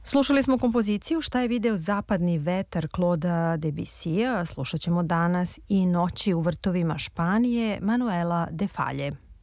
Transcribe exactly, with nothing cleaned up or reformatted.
Slušali smo kompoziciju Šta je video Zapadni vetar Claude'a Debussija, slušat ćemo danas i Noći u vrtovima Španije Manuela de Falje.